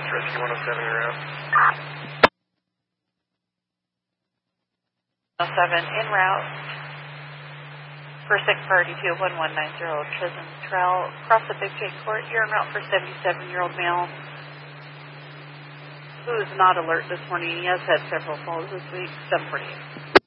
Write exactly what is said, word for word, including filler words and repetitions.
Rescue one oh seven en route. one oh seven en route for six priority two one one nine zero Chisholm Trail. Across the Big J Court, you're en route for seventy-seven-year-old male who is not alert this morning. He has had several falls this week. seven forty-eight.